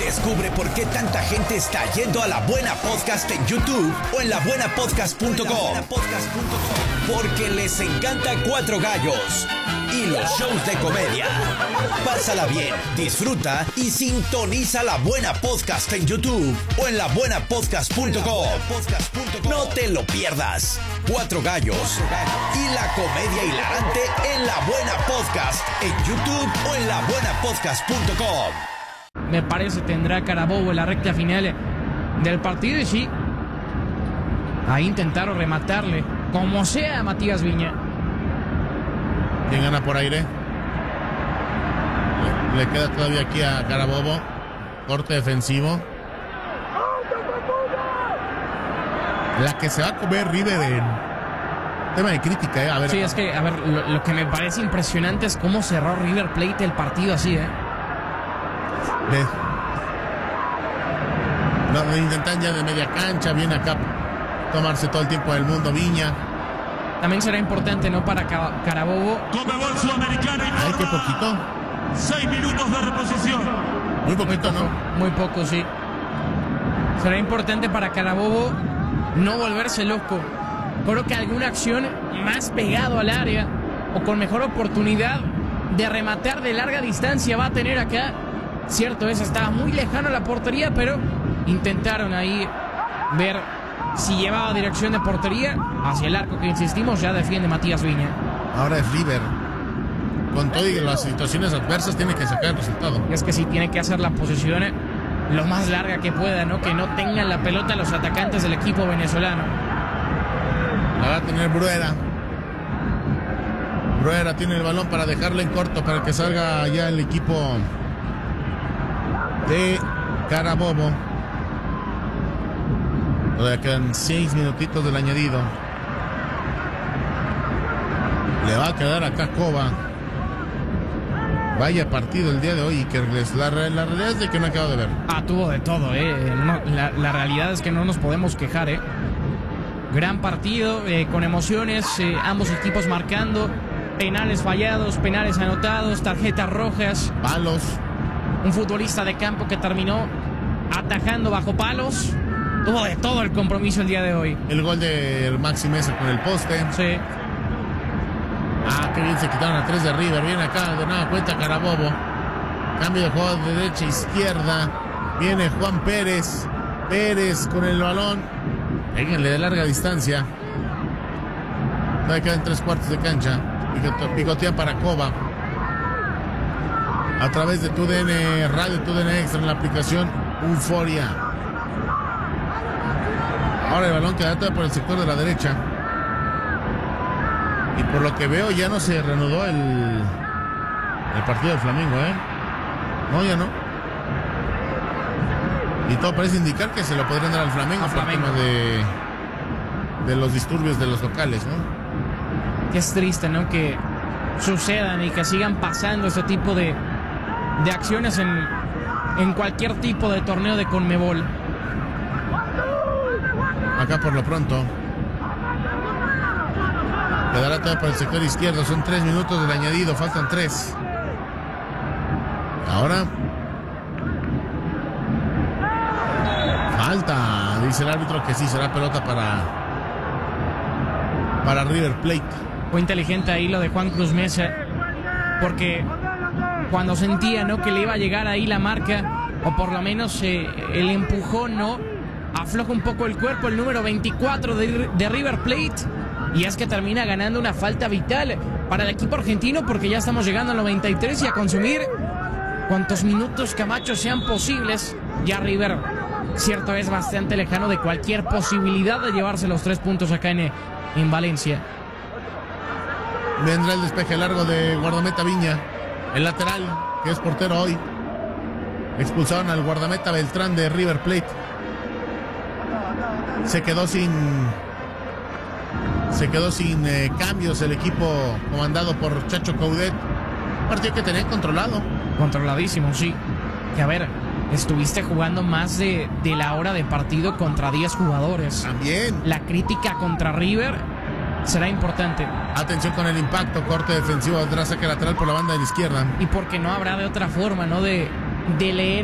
Descubre por qué tanta gente está yendo a La Buena Podcast en YouTube o en labuenapodcast.com. Porque les encanta Cuatro Gallos y los shows de comedia. Pásala bien, disfruta y sintoniza La Buena Podcast en YouTube o en labuenapodcast.com. No te lo pierdas. Cuatro Gallos y la comedia hilarante en La Buena Podcast en YouTube o en labuenapodcast.com. Me parece tendrá Carabobo en la recta final del partido y sí, ahí intentaron rematarle como sea a Matías Viña. ¿Quién gana por aire? Le queda todavía aquí a Carabobo. Corte defensivo. La que se va a comer River en tema de crítica, A ver, sí, es que, lo que me parece impresionante es cómo cerró River Plate el partido así, Lo intentan ya de media cancha, viene acá tomarse todo el tiempo del mundo Viña. También será importante, ¿no? Para Carabobo. Conmebol Sudamericana. Ay, qué poquito. 6 minutos de reposición. Muy poquito, ¿no? Muy poco, sí. Será importante para Carabobo no volverse loco. Creo que alguna acción más pegado al área o con mejor oportunidad de rematar de larga distancia va a tener acá. Cierto es, estaba muy lejano a la portería, pero intentaron ahí ver si llevaba dirección de portería hacia el arco, que insistimos, ya defiende Matías Viña. Ahora es River. Con todo y las situaciones adversas tiene que sacar el resultado. Y es que sí tiene que hacer la posesión lo más larga que pueda, ¿no? Que no tengan la pelota los atacantes del equipo venezolano. La va a tener Bruera. Bruera tiene el balón para dejarle en corto para que salga ya el equipo de Carabobo. Todavía quedan 6 minutitos del añadido. Le va a quedar acá Coba. Vaya partido el día de hoy. Que la realidad es de que no acabo de ver. Tuvo de todo, No, la realidad es que no nos podemos quejar, Gran partido, con emociones, ambos equipos marcando, penales fallados, penales anotados, tarjetas rojas. Palos. Un futbolista de campo que terminó atajando bajo palos. Tuvo de todo el compromiso el día de hoy. El gol de Maxi Mesa con el poste. Sí. Qué bien se quitaron a 3 de River. Viene acá de nueva cuenta Carabobo. Cambio de juego de derecha a izquierda. Viene Juan Pérez. Pérez con el balón. Péguenle de larga distancia. Todavía quedan 3/4 de cancha. Picotea para Coba. A través de TUDN Radio, TUDN Extra en la aplicación Euforia. Ahora el balón queda por el sector de la derecha. Y por lo que veo ya no se reanudó el partido del Flamengo, No, ya no. Y todo parece indicar que se lo podrían dar al Flamengo por tema de los disturbios de los locales, ¿no? Que es triste, ¿no? Que sucedan y que sigan pasando este tipo de acciones en cualquier tipo de torneo de Conmebol. Acá por lo pronto quedará todo por el sector izquierdo. Son 3 minutos del añadido, faltan 3. Ahora falta, dice el árbitro que sí será pelota para River Plate. Fue inteligente ahí lo de Juan Cruz Mesa, porque cuando sentía, ¿no?, que le iba a llegar ahí la marca, o por lo menos el empujón, ¿no?, afloja un poco el cuerpo el número 24 de River Plate, y es que termina ganando una falta vital para el equipo argentino, porque ya estamos llegando al 93 y a consumir cuantos minutos, Camacho, sean posibles. Ya River, cierto, es bastante lejano de cualquier posibilidad de llevarse los 3 puntos acá en Valencia. Vendrá el despeje largo de guardameta Viña, el lateral, que es portero hoy. Expulsaron al guardameta Beltrán de River Plate. Se quedó sin cambios el equipo comandado por Chacho Coudet. Partido que tenía controlado. Controladísimo, sí. Que a ver, estuviste jugando más de la hora de partido contra 10 jugadores. También. La crítica contra River será importante. Atención con el impacto, corte defensivo, atrás saque lateral por la banda de la izquierda. Y porque no habrá de otra forma, ¿no?, de leer